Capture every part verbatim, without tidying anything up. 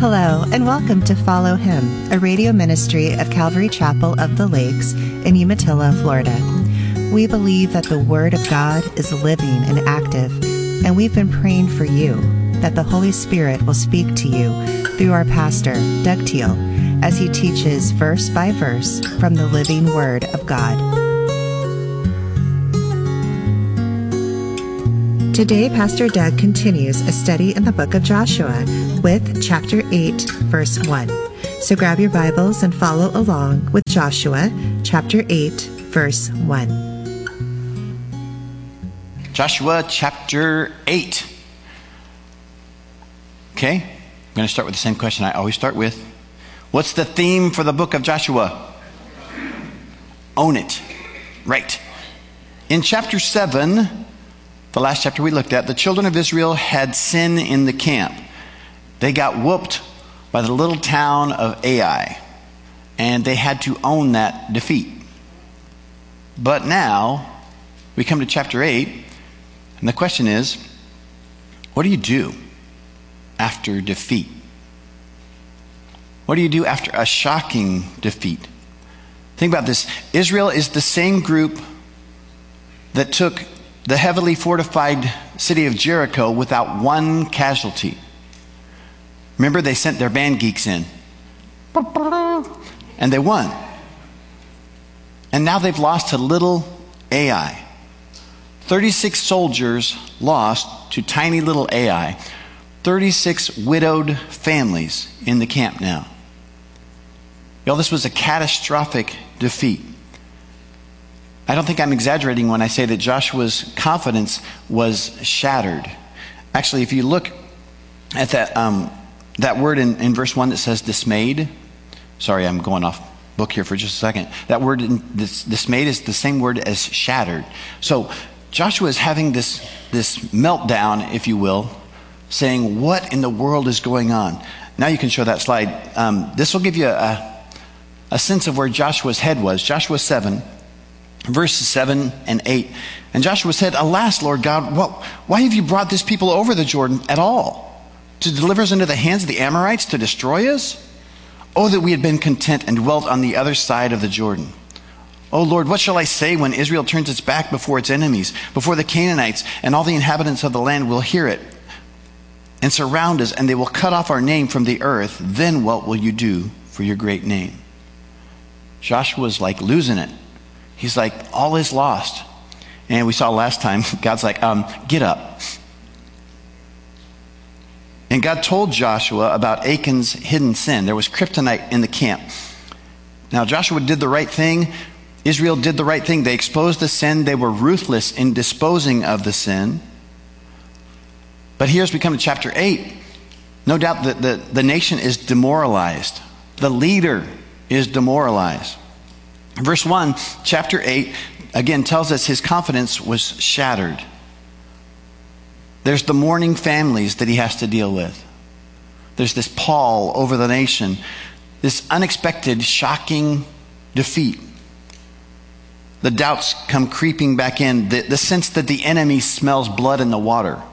Hello, and welcome to Follow Him, a radio ministry of Calvary Chapel of the Lakes in Umatilla, Florida. We believe that the Word of God is living and active, and we've been praying for you that the Holy Spirit will speak to you through our pastor, Doug Teal, as he teaches verse by verse from the living Word of God. Today, Pastor Doug continues a study in the book of Joshua with chapter eight, verse one. So grab your Bibles and follow along with Joshua chapter eight, verse one. Joshua chapter eight. Okay, I'm going to start with the same question I always start with. What's the theme for the book of Joshua? Own it. Right. In chapter seven, the last chapter we looked at, the children of Israel had sin in the camp. They got whooped by the little town of Ai, and they had to own that defeat. But now, we come to chapter eight, and the question is, what do you do after defeat? What do you do after a shocking defeat? Think about this. Israel is the same group that took the heavily fortified city of Jericho without one casualty. Remember, they sent their band geeks in. And they won. And now they've lost to little Ai. thirty-six soldiers lost to tiny little Ai. thirty-six widowed families in the camp now. Y'all, this was a catastrophic defeat. I don't think I'm exaggerating when I say that Joshua's confidence was shattered. Actually, if you look at that um, that word in, in verse one that says dismayed. Sorry, I'm going off book here for just a second. That word in, this, dismayed is the same word as shattered. So Joshua is having this, this meltdown, if you will, saying, what in the world is going on? Now you can show that slide. Um, this will give you a, a sense of where Joshua's head was. Joshua seven. Verses seven and eight. And Joshua said, Alas, Lord God, what, why have you brought this people over the Jordan at all? To deliver us into the hands of the Amorites to destroy us? Oh, that we had been content and dwelt on the other side of the Jordan. Oh, Lord, what shall I say when Israel turns its back before its enemies, before the Canaanites, and all the inhabitants of the land will hear it and surround us, and they will cut off our name from the earth? Then what will you do for your great name? Joshua's like losing it. He's like, all is lost. And we saw last time, God's like, um, get up. And God told Joshua about Achan's hidden sin. There was kryptonite in the camp. Now, Joshua did the right thing. Israel did the right thing. They exposed the sin. They were ruthless in disposing of the sin. But here as we come to chapter eight, no doubt that the, the nation is demoralized. The leader is demoralized. Verse one, chapter eight, again tells us his confidence was shattered. There's the mourning families that he has to deal with. There's this pall over the nation. This unexpected, shocking defeat. The doubts come creeping back in. The, the sense that the enemy smells blood in the water.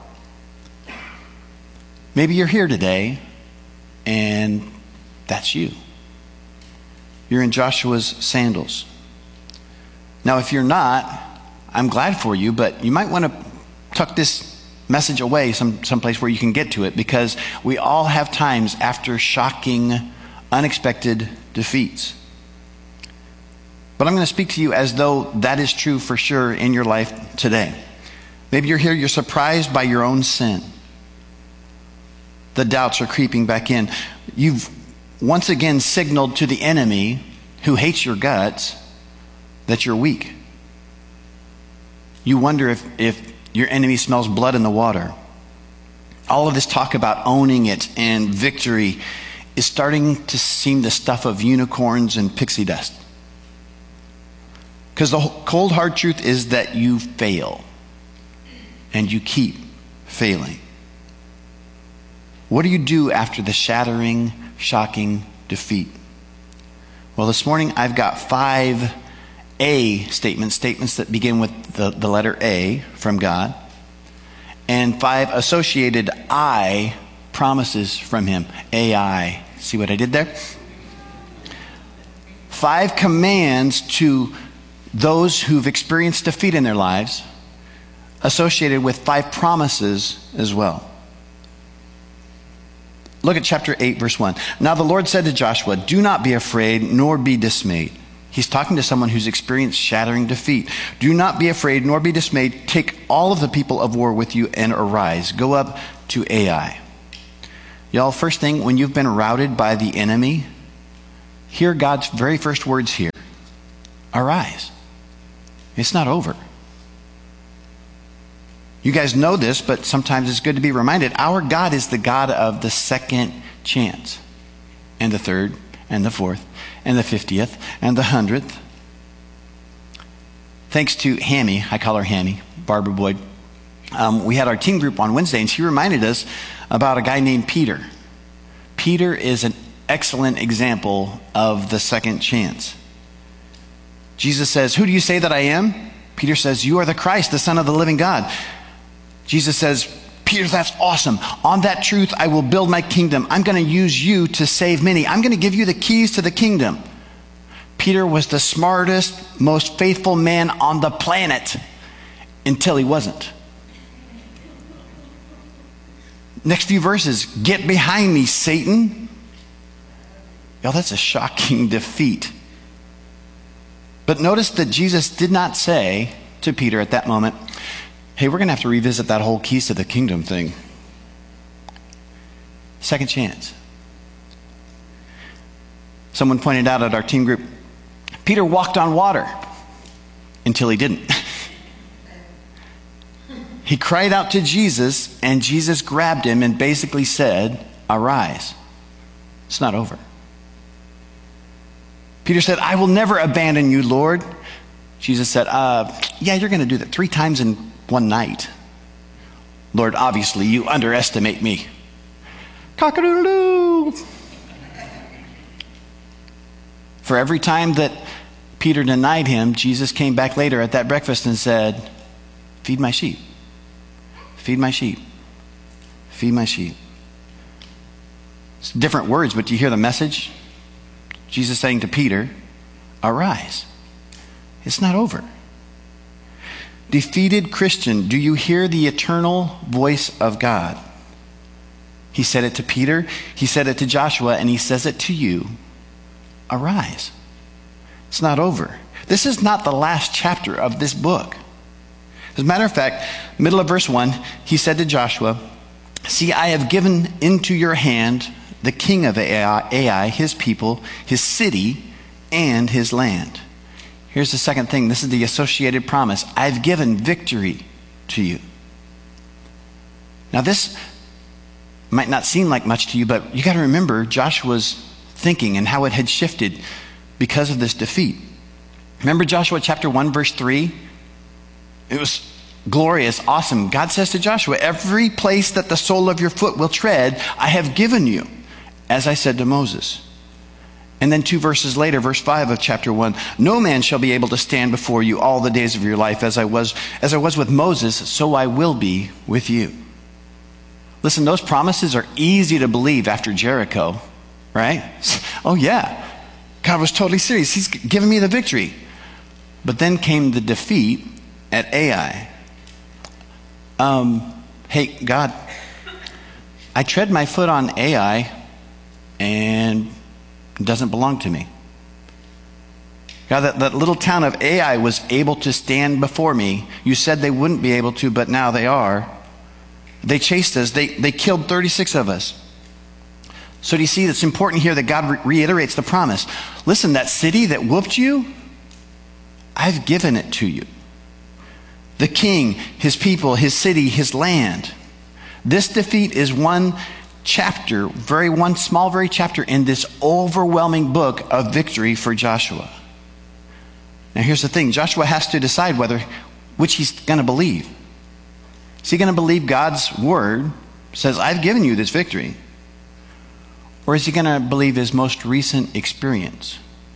Maybe you're here today and that's you. You're in Joshua's sandals. Now, if you're not, I'm glad for you, but you might want to tuck this message away some someplace where you can get to it, because we all have times after shocking, unexpected defeats. But I'm going to speak to you as though that is true for sure in your life today. Maybe you're here, you're surprised by your own sin. The doubts are creeping back in. You've once again signaled to the enemy who hates your guts that you're weak. You wonder if, if your enemy smells blood in the water. All of this talk about owning it and victory is starting to seem the stuff of unicorns and pixie dust. Because the cold hard truth is that you fail and you keep failing. What do you do after the shattering, shocking defeat? Well, this morning I've got five A statements, statements that begin with the, the letter A from God, and five associated I promises from him. A I. See what I did there? Five commands to those who've experienced defeat in their lives, associated with five promises as well. Look at chapter eight, verse one. Now the Lord said to Joshua, do not be afraid, nor be dismayed. He's talking to someone who's experienced shattering defeat. Do not be afraid, nor be dismayed. Take all of the people of war with you and arise. Go up to Ai. Y'all, first thing, when you've been routed by the enemy, hear God's very first words here. Arise. It's not over. You guys know this, but sometimes it's good to be reminded. Our God is the God of the second chance, and the third, and the fourth, and the fiftieth, and the hundredth. Thanks to Hammy, I call her Hammy, Barbara Boyd. Um, we had our teen group on Wednesday, and she reminded us about a guy named Peter. Peter is an excellent example of the second chance. Jesus says, who do you say that I am? Peter says, you are the Christ, the Son of the living God. Jesus says, Peter, that's awesome. On that truth, I will build my kingdom. I'm going to use you to save many. I'm going to give you the keys to the kingdom. Peter was the smartest, most faithful man on the planet until he wasn't. Next few verses, get behind me, Satan. Y'all, that's a shocking defeat. But notice that Jesus did not say to Peter at that moment, hey, we're going to have to revisit that whole keys to the kingdom thing. Second chance. Someone pointed out at our team group, Peter walked on water until he didn't. He cried out to Jesus, and Jesus grabbed him and basically said, arise. It's not over. Peter said, I will never abandon you, Lord. Jesus said, uh, yeah, you're going to do that three times in one night. Lord, obviously, you underestimate me. Cock-a-doodle-doo. For every time that Peter denied him, Jesus came back later at that breakfast and said, feed my sheep. Feed my sheep. Feed my sheep. It's different words, but do you hear the message? Jesus saying to Peter, arise. It's not over. Defeated Christian, do you hear the eternal voice of God? He said it to Peter, he said it to Joshua, and he says it to you. Arise. It's not over. This is not the last chapter of this book. As a matter of fact, middle of verse one, he said to Joshua, see, I have given into your hand the king of Ai, Ai, his people, his city, and his land. Here's the second thing. This is the associated promise. I've given victory to you. Now this might not seem like much to you, but you got to remember Joshua's thinking and how it had shifted because of this defeat. Remember Joshua chapter one, verse three? It was glorious, awesome. God says to Joshua, every place that the sole of your foot will tread, I have given you, as I said to Moses. And then two verses later, verse five of chapter one, no man shall be able to stand before you all the days of your life. As I was, as I was with Moses, so I will be with you. Listen, those promises are easy to believe after Jericho, right? Oh yeah, God was totally serious. He's given me the victory. But then came the defeat at Ai. Um, hey, God, I tread my foot on Ai, and it doesn't belong to me. God, that, that little town of Ai was able to stand before me. You said they wouldn't be able to, but now they are. They chased us. They, they killed thirty-six of us. So do you see, it's important here that God re- reiterates the promise. Listen, that city that whooped you, I've given it to you. The king, his people, his city, his land. This defeat is one chapter, very one small, very chapter in this overwhelming book of victory for Joshua. Now here's the thing. Joshua has to decide whether, which he's going to believe. Is he going to believe God's word says, I've given you this victory? Or is he going to believe his most recent experience?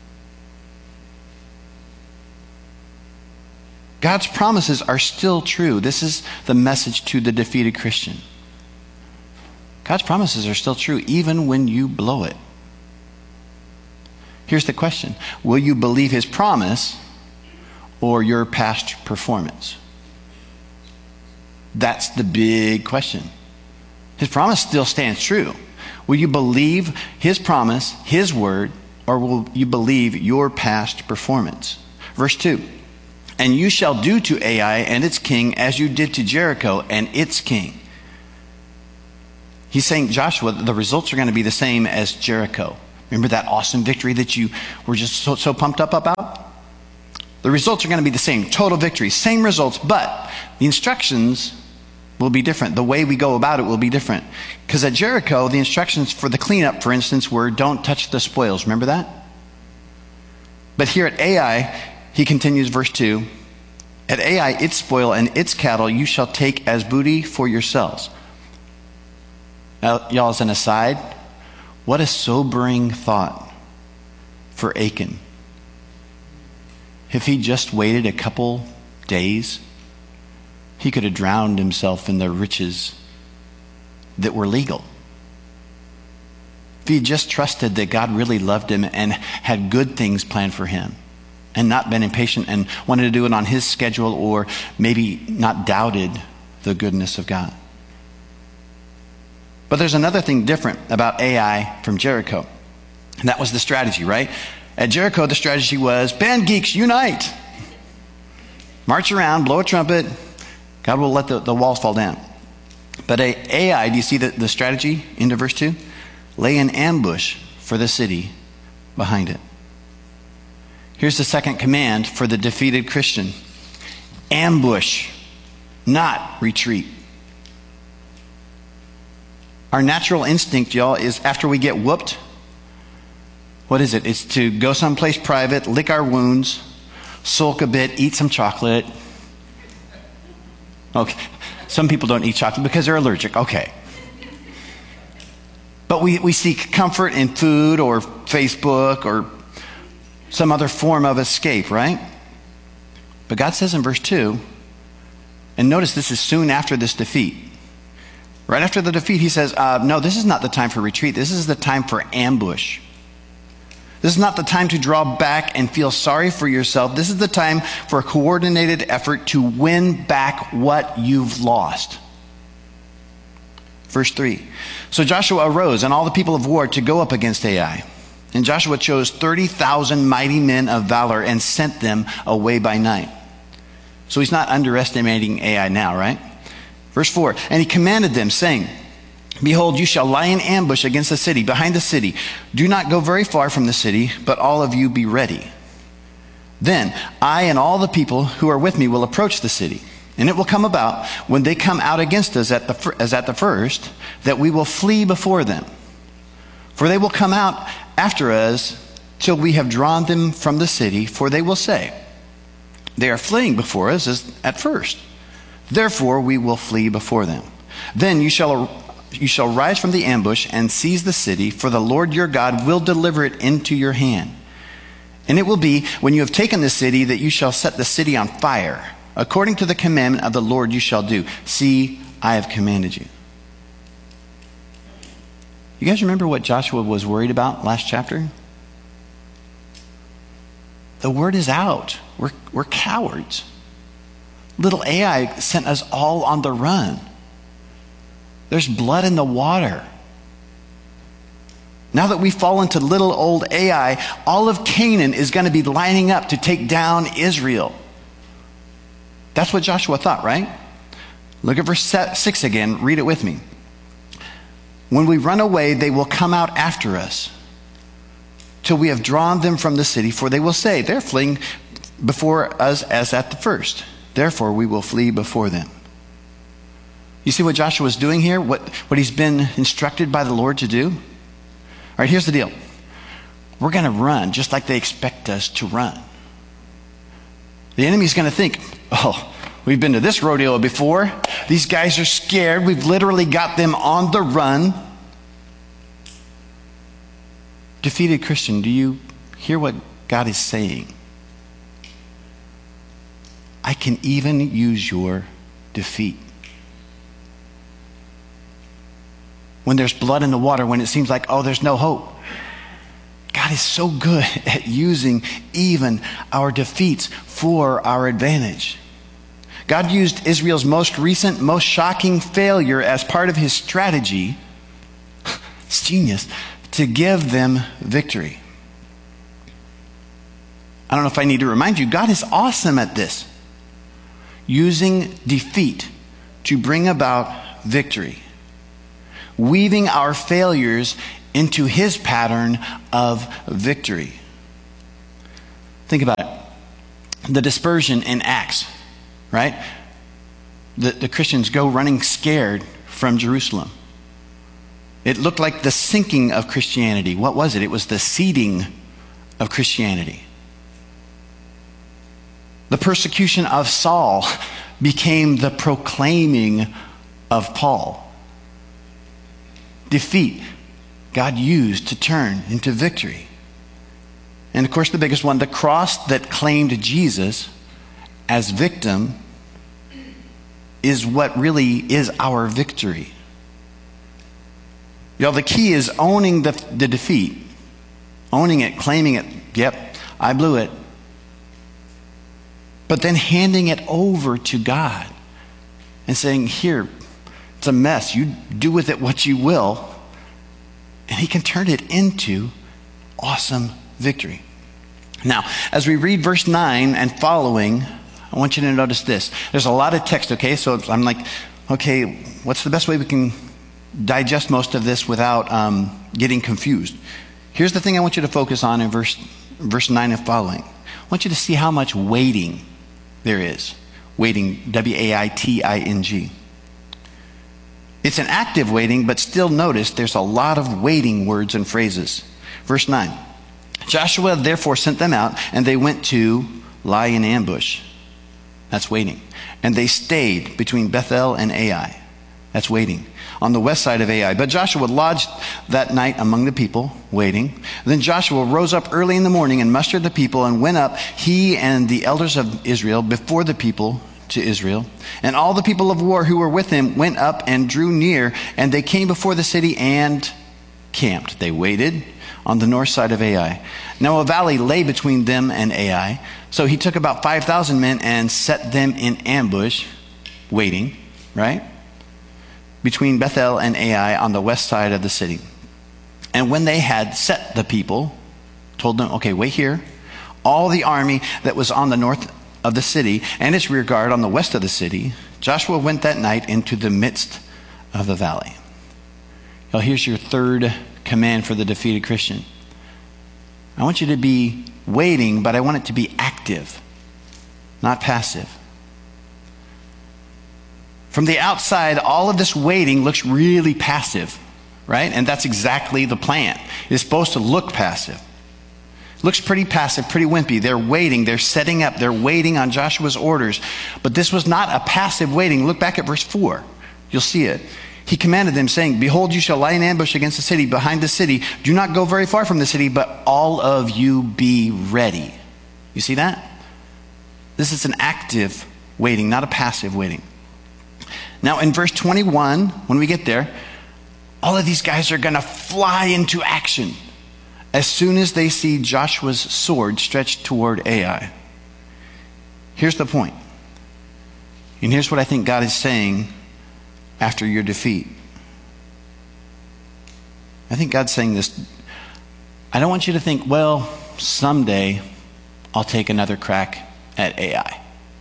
God's promises are still true. This is the message to the defeated Christian. God's promises are still true even when you blow it. Here's the question. Will you believe his promise or your past performance? That's the big question. His promise still stands true. Will you believe his promise, his word, or will you believe your past performance? Verse two, and you shall do to Ai and its king as you did to Jericho and its king. He's saying, Joshua, the results are going to be the same as Jericho. Remember that awesome victory that you were just so, so pumped up about? The results are going to be the same, total victory, same results, but the instructions will be different. The way we go about it will be different. Because at Jericho, the instructions for the cleanup, for instance, were don't touch the spoils. Remember that? But here at Ai, he continues verse two, at Ai, its spoil and its cattle you shall take as booty for yourselves. Now, y'all, as an aside, what a sobering thought for Achan. If he just waited a couple days, he could have drowned himself in the riches that were legal. If he just trusted that God really loved him and had good things planned for him and not been impatient and wanted to do it on his schedule, or maybe not doubted the goodness of God. But there's another thing different about Ai from Jericho. And that was the strategy, right? At Jericho, the strategy was, band geeks, unite. March around, blow a trumpet. God will let the, the walls fall down. But Ai, do you see the, the strategy into verse two? Lay an ambush for the city behind it. Here's the second command for the defeated Christian. Ambush, not retreat. Our natural instinct, y'all, is after we get whooped, what is it? It's to go someplace private, lick our wounds, sulk a bit, eat some chocolate. Okay, some people don't eat chocolate because they're allergic. Okay. But we, we seek comfort in food or Facebook or some other form of escape, right? But God says in verse two, and notice this is soon after this defeat. Right after the defeat, he says, uh, no, this is not the time for retreat. This is the time for ambush. This is not the time to draw back and feel sorry for yourself. This is the time for a coordinated effort to win back what you've lost. Verse three. So Joshua arose and all the people of war to go up against Ai. And Joshua chose thirty thousand mighty men of valor and sent them away by night. So he's not underestimating Ai now, right? Verse four, and he commanded them, saying, behold, you shall lie in ambush against the city, behind the city. Do not go very far from the city, but all of you be ready. Then I and all the people who are with me will approach the city. And it will come about, when they come out against us at the, as at the first, that we will flee before them. For they will come out after us till we have drawn them from the city, for they will say, they are fleeing before us as at first. Therefore we will flee before them. Then you shall you shall rise from the ambush and seize the city, for the Lord your God will deliver it into your hand. And it will be, when you have taken the city, that you shall set the city on fire. According to the commandment of the Lord you shall do. See, I have commanded you. You guys remember what Joshua was worried about last chapter? The word is out. We're, we're cowards. Little Ai sent us all on the run. There's blood in the water. Now that we've fallen to little old Ai, all of Canaan is going to be lining up to take down Israel. That's what Joshua thought, right? Look at verse six again. Read it with me. When we run away, they will come out after us till we have drawn them from the city, for they will say, they're fleeing before us as at the first. Therefore, we will flee before them. You see what Joshua is doing here? What, what he's been instructed by the Lord to do? All right, here's the deal. We're going to run just like they expect us to run. The enemy's going to think, oh, we've been to this rodeo before. These guys are scared. We've literally got them on the run. Defeated Christian, do you hear what God is saying? I can even use your defeat. when there's blood in the water, when it seems like, oh, there's no hope. God is so good at using even our defeats for our advantage. God used Israel's most recent, most shocking failure as part of his strategy, it's genius, to give them victory. I don't know if I need to remind you, God is awesome at this, using defeat to bring about victory, weaving our failures into his pattern of victory. Think about it. The dispersion in Acts, right? The, the Christians go running scared from Jerusalem. It looked like the sinking of Christianity. What was it? It was the seeding of Christianity. The persecution of Saul became the proclaiming of Paul. Defeat, God used to turn into victory. And of course, the biggest one, the cross that claimed Jesus as victim, is what really is our victory. Y'all, the key is owning the, the defeat, owning it, claiming it. Yep, I blew it. But then handing it over to God and saying, here, it's a mess. You do with it what you will. And he can turn it into awesome victory. Now, as we read verse nine and following, I want you to notice this. There's a lot of text, okay? So I'm like, okay, what's the best way we can digest most of this without um, getting confused? Here's the thing I want you to focus on in verse, verse nine and following. I want you to see how much waiting there is. Waiting, W A I T I N G. It's an active waiting, but still notice there's a lot of waiting words and phrases. Verse nine. Joshua therefore sent them out, and they went to lie in ambush. That's waiting. And they stayed between Bethel and Ai. That's waiting. On the west side of Ai. But Joshua lodged that night among the people, waiting. Then Joshua rose up early in the morning and mustered the people and went up, he and the elders of Israel, before the people to Israel. And all the people of war who were with him went up and drew near, and they came before the city and camped. They waited on the north side of Ai. Now a valley lay between them and Ai. So he took about five thousand men and set them in ambush, waiting, right? Between Bethel and Ai on the west side of the city. And when they had set the people, told them, okay, wait here. All the army that was on the north of the city and its rear guard on the west of the city, Joshua went that night into the midst of the valley. Well, here's your third command for the defeated Christian. I want you to be waiting, but I want it to be active, not passive. From the outside, all of this waiting looks really passive, right? And that's exactly the plan. It's supposed to look passive. Looks pretty passive, pretty wimpy. They're waiting, they're setting up, they're waiting on Joshua's orders. But this was not a passive waiting. Look back at verse four. You'll see it. He commanded them, saying, behold, you shall lie in ambush against the city, behind the city. Do not go very far from the city, but all of you be ready. You see that? This is an active waiting, not a passive waiting. Now in verse twenty-one, when we get there, all of these guys are going to fly into action as soon as they see Joshua's sword stretched toward Ai. Here's the point. And here's what I think God is saying after your defeat. I think God's saying this. I don't want you to think, well, someday I'll take another crack at Ai.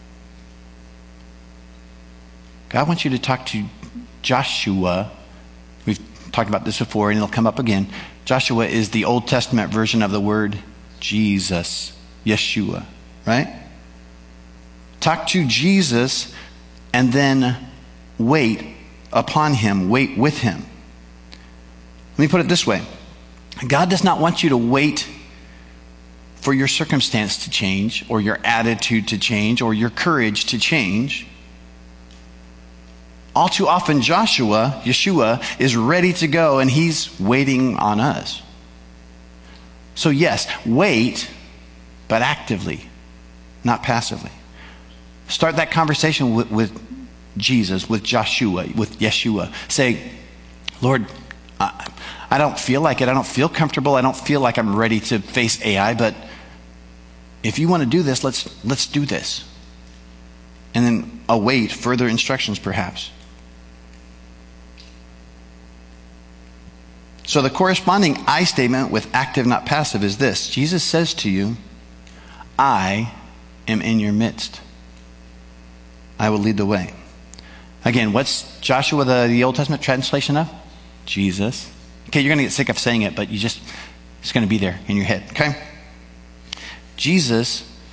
God wants you to talk to Joshua. We've talked about this before, and it'll come up again. Joshua is the Old Testament version of the word Jesus, Yeshua, right? Talk to Jesus and then wait upon him, wait with him. Let me put it this way. God does not want you to wait for your circumstance to change, or your attitude to change, or your courage to change. All too often, Joshua, Yeshua, is ready to go, and he's waiting on us. So yes, wait, but actively, not passively. Start that conversation with, with Jesus, with Joshua, with Yeshua. Say, Lord, I, I don't feel like it. I don't feel comfortable. I don't feel like I'm ready to face A I, but if you want to do this, let's let's do this. And then await further instructions, perhaps. So the corresponding I statement with active, not passive, is this. Jesus says to you, I am in your midst. I will lead the way. Again, what's Joshua, the, the Old Testament translation of? Jesus. Okay, you're going to get sick of saying it, but you just, it's going to be there in your head, okay? Jesus